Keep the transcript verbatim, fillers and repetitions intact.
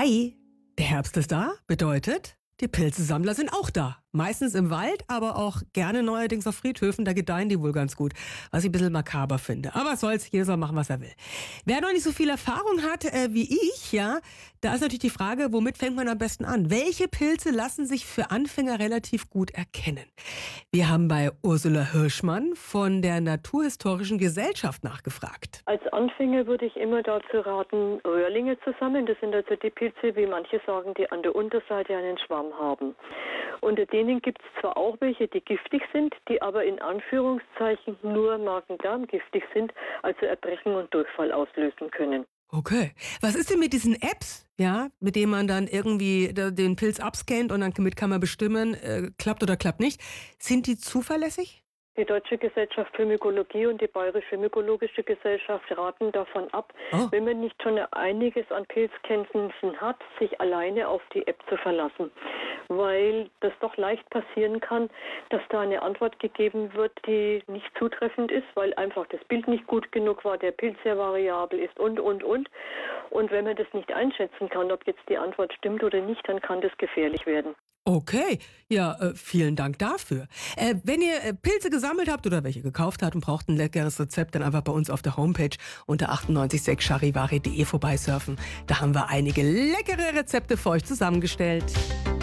Hi, der Herbst ist da, bedeutet, die Pilzesammler sind auch da. Meistens im Wald, aber auch gerne neuerdings auf Friedhöfen, da gedeihen die wohl ganz gut. Was ich ein bisschen makaber finde. Aber was soll's, jeder soll machen, was er will. Wer noch nicht so viel Erfahrung hat äh, wie ich, ja, da ist natürlich die Frage, womit fängt man am besten an? Welche Pilze lassen sich für Anfänger relativ gut erkennen? Wir haben bei Ursula Hirschmann von der Naturhistorischen Gesellschaft nachgefragt. Als Anfänger würde ich immer dazu raten, Röhrlinge zu sammeln. Das sind also die Pilze, wie manche sagen, die an der Unterseite einen Schwamm haben. Unter denen gibt es zwar auch welche, die giftig sind, die aber in Anführungszeichen nur Magen-Darm giftig sind, also Erbrechen und Durchfall auslösen können. Okay. Was ist denn mit diesen Apps, ja, mit denen man dann irgendwie den Pilz abscannt und dann damit kann man bestimmen, äh, klappt oder klappt nicht? Sind die zuverlässig? Die Deutsche Gesellschaft für Mykologie und die Bayerische Mykologische Gesellschaft raten davon ab, Oh. wenn man nicht schon einiges an Pilzkenntnissen hat, sich alleine auf die App zu verlassen. Weil das doch leicht passieren kann, dass da eine Antwort gegeben wird, die nicht zutreffend ist, weil einfach das Bild nicht gut genug war, der Pilz sehr variabel ist und, und, und. Und wenn man das nicht einschätzen kann, ob jetzt die Antwort stimmt oder nicht, dann kann das gefährlich werden. Okay, ja, äh, vielen Dank dafür. Äh, wenn ihr äh, Pilze gesammelt habt oder welche gekauft habt und braucht ein leckeres Rezept, dann einfach bei uns auf der Homepage unter achtundneunzig Komma sechs charivari punkt de vorbeisurfen. Da haben wir einige leckere Rezepte für euch zusammengestellt.